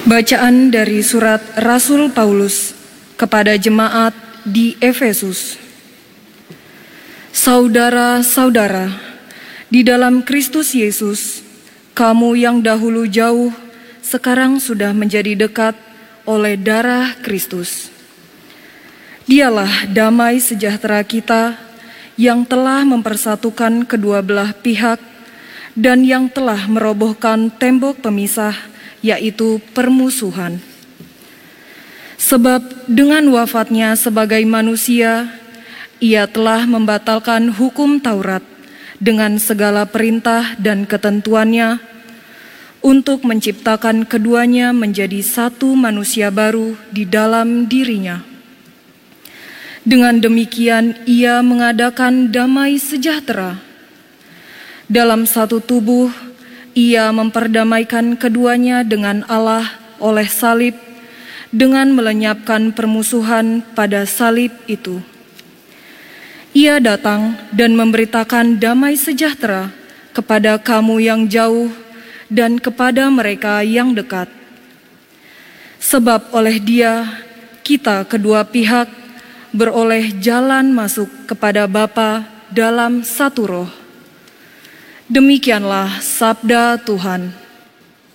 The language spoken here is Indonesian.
Bacaan dari surat Rasul Paulus kepada jemaat di Efesus. Saudara-saudara, di dalam Kristus Yesus, kamu yang dahulu jauh, sekarang sudah menjadi dekat oleh darah Kristus. Dialah damai sejahtera kita yang telah mempersatukan kedua belah pihak dan yang telah merobohkan tembok pemisah, yaitu permusuhan. Sebab dengan wafatnya sebagai manusia, ia telah membatalkan hukum Taurat dengan segala perintah dan ketentuannya untuk menciptakan keduanya menjadi satu manusia baru di dalam dirinya. Dengan demikian ia mengadakan damai sejahtera. Dalam satu tubuh, ia memperdamaikan keduanya dengan Allah oleh salib, dengan melenyapkan permusuhan pada salib itu. Ia datang dan memberitakan damai sejahtera kepada kamu yang jauh dan kepada mereka yang dekat. Sebab oleh Dia, kita kedua pihak beroleh jalan masuk kepada Bapa dalam satu roh. Demikianlah sabda Tuhan.